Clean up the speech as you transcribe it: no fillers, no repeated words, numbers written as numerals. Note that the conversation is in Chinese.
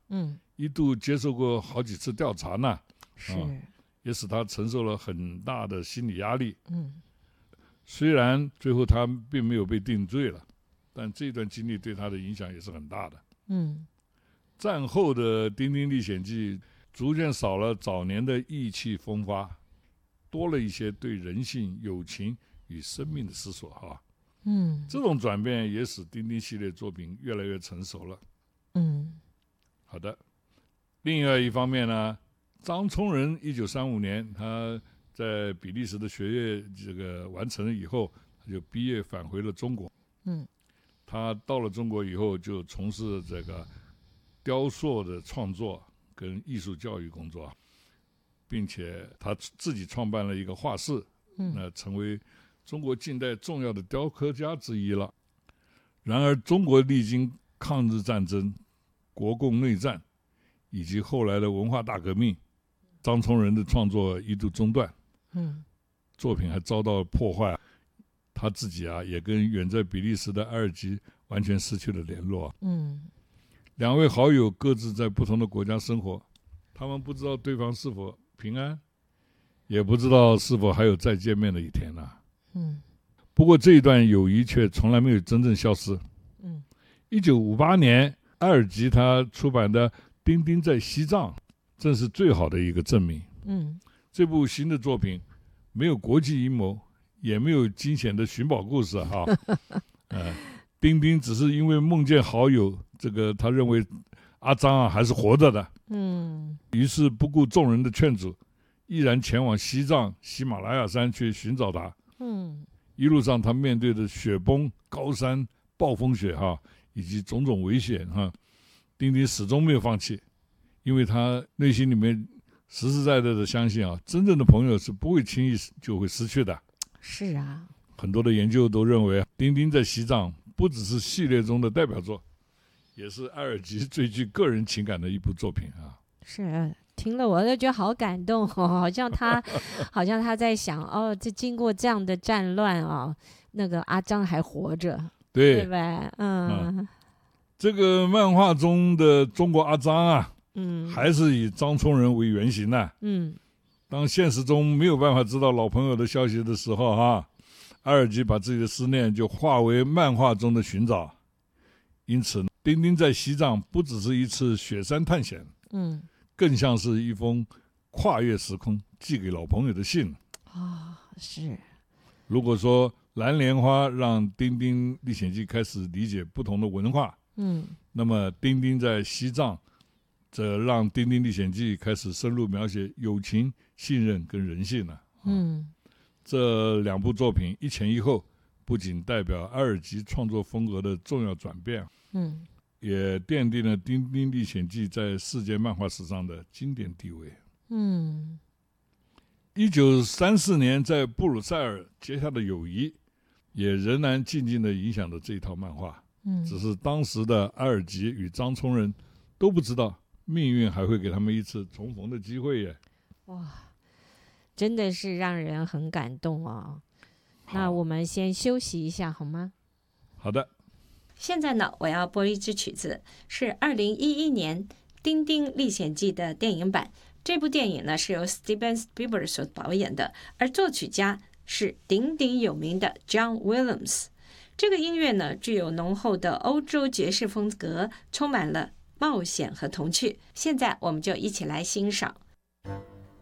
一度接受过好几次调查呢， 是， 也使他承受了很大的心理压力。虽然最后他并没有被定罪了，但这段经历对他的影响也是很大的。战后的《丁丁历险记》逐渐少了早年的意气风发，多了一些对人性、友情与生命的思索哈。这种转变也使丁丁系列作品越来越成熟了。好的。另外一方面呢，张聪仁1935年他在比利时的学业这个完成了以后，他就毕业返回了中国。他到了中国以后，就从事这个雕塑的创作跟艺术教育工作，并且他自己创办了一个画室，成为中国近代重要的雕刻家之一了。然而，中国历经抗日战争、国共内战以及后来的文化大革命，张聪仁的创作一度中断，作品还遭到破坏。他自己也跟远在比利时的埃尔吉完全失去了联络。两位好友各自在不同的国家生活，他们不知道对方是否平安，也不知道是否还有再见面的一天呢。不过这一段友谊却从来没有真正消失。1958年，埃尔吉他出版的《丁丁在西藏》正是最好的一个证明。这部新的作品没有国际阴谋，也没有惊险的寻宝故事哈。丁丁只是因为梦见好友，这个他认为阿张还是活着的，于是不顾众人的劝阻，毅然前往西藏喜马拉雅山去寻找他。一路上他面对着雪崩、高山、暴风雪以及种种危险丁丁始终没有放弃，因为他内心里面实实在在的相信真正的朋友是不会轻易就会失去的。 是啊， 很多的研究都认为丁丁在西藏不只是系列中的代表作，也是埃尔吉最具个人情感的一部作品是，听了我就觉得好感动好像他在想这经过这样的战乱那个阿张还活着，对吧？ 这个漫画中的中国阿张还是以张聪仁为原型的。当现实中没有办法知道老朋友的消息的时候埃尔吉把自己的思念就化为漫画中的寻找。因此丁丁在西藏不只是一次雪山探险，更像是一封跨越时空寄给老朋友的信。 是。 如果说蓝莲花让丁丁历险记开始理解不同的文化，那么丁丁在西藏则让丁丁历险记开始深入描写友情、信任跟人性了。这两部作品一前一后，不仅代表埃尔吉创作风格的重要转变，也奠定了《丁丁历险记》在世界漫画史上的经典地位。1934年在布鲁塞尔结下的友谊，也仍然静静地影响着这一套漫画。只是当时的埃尔吉与张聪仁都不知道，命运还会给他们一次重逢的机会耶。 哇，真的是让人很感动那我们先休息一下好吗？ 好的。 现在呢，我要播一支曲子，是2011年《丁丁历险记》的电影版。这部电影呢是由 Steven Spielberg 所导演的，而作曲家是鼎鼎有名的 John Williams。这个音乐呢具有浓厚的欧洲爵士风格，充满了冒险和童趣。现在我们就一起来欣赏。